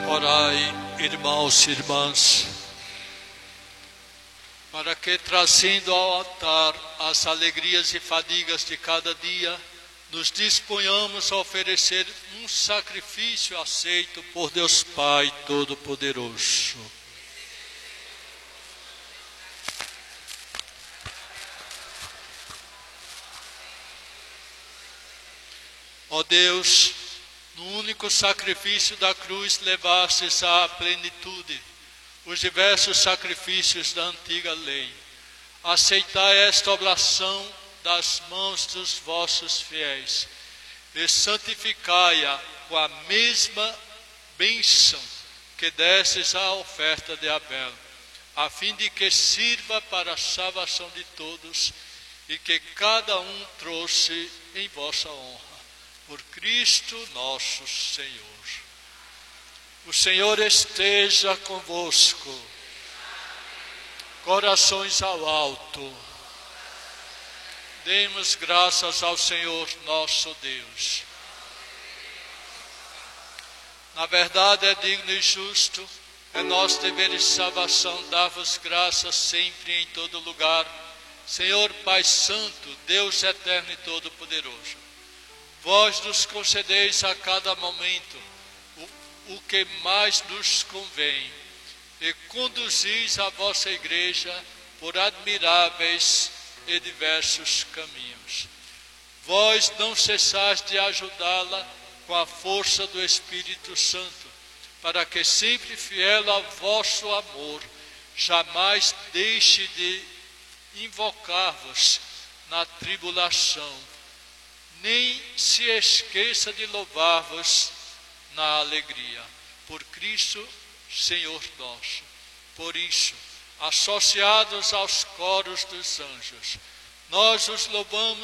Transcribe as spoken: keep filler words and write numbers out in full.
Orai, irmãos e irmãs, para que, trazendo ao altar as alegrias e fadigas de cada dia, nos disponhamos a oferecer um sacrifício aceito por Deus Pai Todo-Poderoso. Ó Deus, no único sacrifício da cruz levastes à plenitude os diversos sacrifícios da antiga lei. Aceitai esta oblação das mãos dos vossos fiéis e santificai-a com a mesma bênção que destes à oferta de Abel, a fim de que sirva para a salvação de todos e que cada um trouxe em vossa honra. Por Cristo nosso Senhor. O Senhor esteja convosco. Corações ao alto. Demos graças ao Senhor nosso Deus. Na verdade é digno e justo, é nosso dever e salvação dar-vos graças sempre e em todo lugar, Senhor Pai Santo, Deus eterno e todo-poderoso. Vós nos concedeis a cada momento o, o que mais nos convém e conduzis a vossa igreja por admiráveis e diversos caminhos. Vós não cessais de ajudá-la com a força do Espírito Santo, para que sempre fiel ao vosso amor, jamais deixe de invocar-vos na tribulação, nem se esqueça de louvar-vos na alegria. Por Cristo, Senhor nosso. Por isso, associados aos coros dos anjos, nós os louvamos